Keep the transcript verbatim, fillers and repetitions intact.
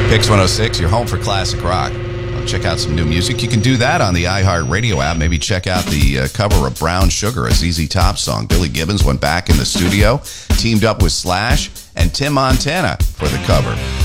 Pix one oh six, your home for classic rock. Well, check out some new music. You can do that on the iHeartRadio app. Maybe check out the uh, cover of Brown Sugar, a Z Z Top song. Billy Gibbons went back in the studio, teamed up with Slash and Tim Montana for the cover.